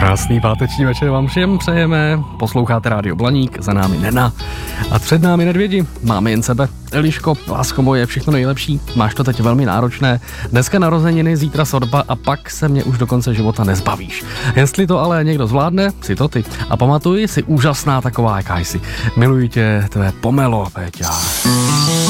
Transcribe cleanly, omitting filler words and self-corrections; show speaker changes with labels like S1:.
S1: Krásný páteční večer vám všem přejeme. Posloucháte Rádio Blaník, za námi Nena a před námi Nedvědi. Máme jen sebe. Eliško, lásko moje, všechno nejlepší. Máš to teď velmi náročné. Dneska narozeniny, zítra svatba a pak se mě už do konce života nezbavíš. Jestli to ale někdo zvládne, si to ty. A pamatuj, jsi úžasná taková, jaká jsi. Miluji tě, tvé pomelo, Péťa.